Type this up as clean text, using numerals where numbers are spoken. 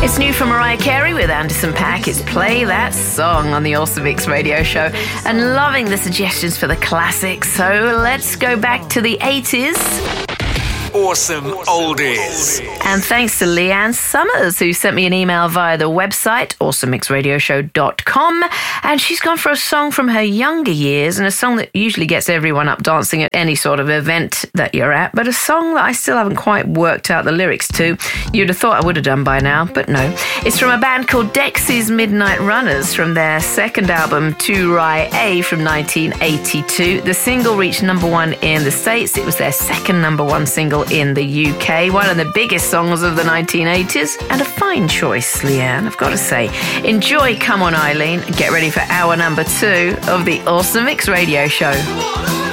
It's new from Mariah Carey with Anderson .Paak. It's Play That Song on the Awesome Mix Radio Show. And loving the suggestions for the classics. So let's go back to the 80s. Awesome Oldies. And thanks to Leanne Summers, who sent me an email via the website, awesomemixradioshow.com. And she's gone for a song from her younger years, and a song that usually gets everyone up dancing at any sort of event that you're at, but a song that I still haven't quite worked out the lyrics to. You'd have thought I would have done by now, but no. It's from a band called Dexy's Midnight Runners from their second album, To Rai A, from 1982. The single reached number one in the States. It was their second number one single in the UK, one of the biggest songs of the 1980s, and a fine choice, Leanne, I've got to say. Enjoy Come On Eileen. Get ready for hour number 2 of the Awesome Mix Radio Show.